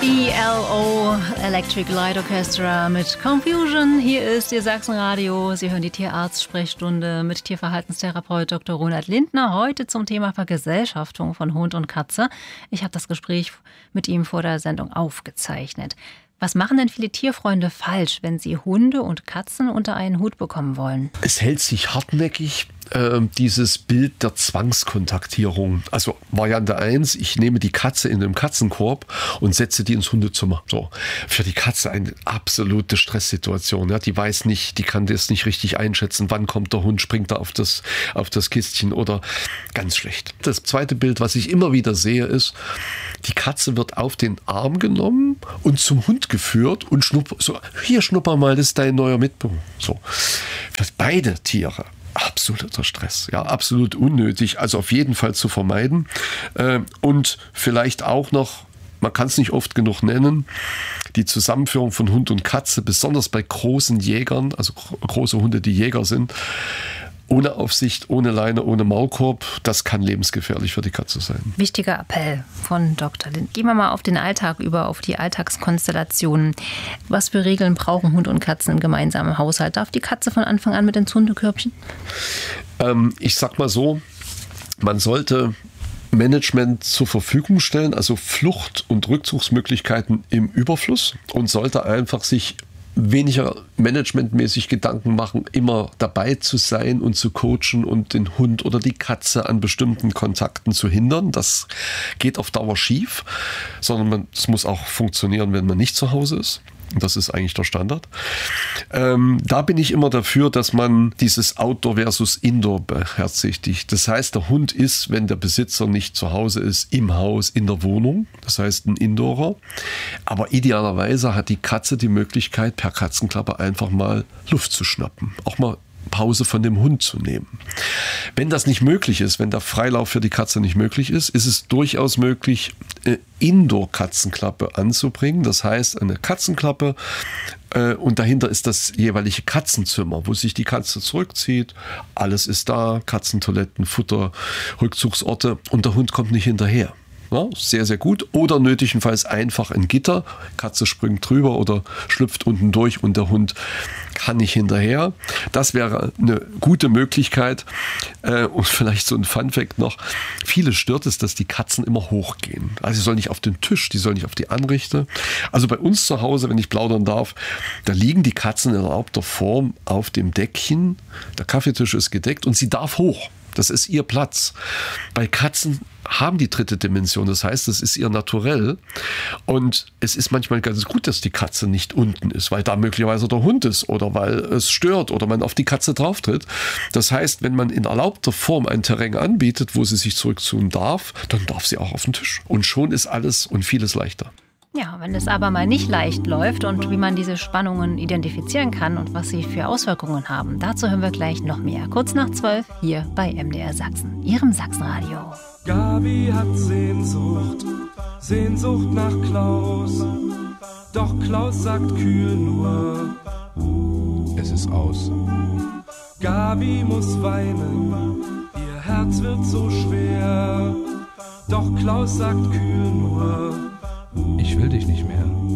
ELO, Electric Light Orchestra mit Confusion. Hier ist Ihr Sachsenradio. Sie hören die Tierarzt-Sprechstunde mit Tierverhaltenstherapeut Dr. Ronald Lindner. Heute zum Thema Vergesellschaftung von Hund und Katze. Ich habe das Gespräch mit ihm vor der Sendung aufgezeichnet. Was machen denn viele Tierfreunde falsch, wenn sie Hunde und Katzen unter einen Hut bekommen wollen? Es hält sich hartnäckig dieses Bild der Zwangskontaktierung. Also Variante 1, ich nehme die Katze in den Katzenkorb und setze die ins Hundezimmer. So. Für die Katze eine absolute Stresssituation. Ja, die weiß nicht, die kann das nicht richtig einschätzen. Wann kommt der Hund, springt er auf das Kistchen oder ganz schlecht. Das zweite Bild, was ich immer wieder sehe, ist, die Katze wird auf den Arm genommen und zum Hund geführt und schnupper mal, das ist dein neuer Mitbewohner. So. Für beide Tiere absoluter Stress, ja, absolut unnötig, also auf jeden Fall zu vermeiden. Und vielleicht auch noch, man kann es nicht oft genug nennen, die Zusammenführung von Hund und Katze, besonders bei großen Jägern, also große Hunde, die Jäger sind, ohne Aufsicht, ohne Leine, ohne Maulkorb, das kann lebensgefährlich für die Katze sein. Wichtiger Appell von Dr. Lind. Gehen wir mal auf den Alltag über, auf die Alltagskonstellationen. Was für Regeln brauchen Hund und Katzen im gemeinsamen Haushalt? Darf die Katze von Anfang an mit ins Hundekörbchen? Ich sag mal so, man sollte Management zur Verfügung stellen, also Flucht- und Rückzugsmöglichkeiten im Überfluss, und sollte einfach sich weniger managementmäßig Gedanken machen, immer dabei zu sein und zu coachen und den Hund oder die Katze an bestimmten Kontakten zu hindern. Das geht auf Dauer schief, sondern es muss auch funktionieren, wenn man nicht zu Hause ist. Das ist eigentlich der Standard. Da bin ich immer dafür, dass man dieses Outdoor versus Indoor beherzigt. Das heißt, der Hund ist, wenn der Besitzer nicht zu Hause ist, im Haus, in der Wohnung. Das heißt, ein Indoorer. Aber idealerweise hat die Katze die Möglichkeit, per Katzenklappe einfach mal Luft zu schnappen. Auch mal Pause von dem Hund zu nehmen. Wenn das nicht möglich ist, wenn der Freilauf für die Katze nicht möglich ist, ist es durchaus möglich, Indoor-Katzenklappe anzubringen. Das heißt, eine Katzenklappe und dahinter ist das jeweilige Katzenzimmer, wo sich die Katze zurückzieht. Alles ist da, Katzentoiletten, Futter, Rückzugsorte, und der Hund kommt nicht hinterher. Ja, sehr, sehr gut. Oder nötigenfalls einfach ein Gitter. Katze springt drüber oder schlüpft unten durch und der Hund kann nicht hinterher. Das wäre eine gute Möglichkeit. Und vielleicht so ein Funfact noch. Viele stört es, dass die Katzen immer hochgehen. Also sie sollen nicht auf den Tisch, die sollen nicht auf die Anrichte. Also bei uns zu Hause, wenn ich plaudern darf, da liegen die Katzen in erlaubter Form auf dem Deckchen. Der Kaffeetisch ist gedeckt und sie darf hoch. Das ist ihr Platz. Bei Katzen haben die dritte Dimension, das heißt, es ist ihr Naturell. Und es ist manchmal ganz gut, dass die Katze nicht unten ist, weil da möglicherweise der Hund ist oder weil es stört oder man auf die Katze drauftritt. Das heißt, wenn man in erlaubter Form ein Terrain anbietet, wo sie sich zurückziehen darf, dann darf sie auch auf den Tisch. Und schon ist alles und vieles leichter. Ja, wenn es aber mal nicht leicht läuft und wie man diese Spannungen identifizieren kann und was sie für Auswirkungen haben, dazu hören wir gleich noch mehr. Kurz nach 12 hier bei MDR Sachsen, Ihrem Sachsenradio. Gabi hat Sehnsucht, Sehnsucht nach Klaus. Doch Klaus sagt kühl nur, es ist aus. Gabi muss weinen, ihr Herz wird so schwer. Doch Klaus sagt kühl nur, ich will dich nicht mehr.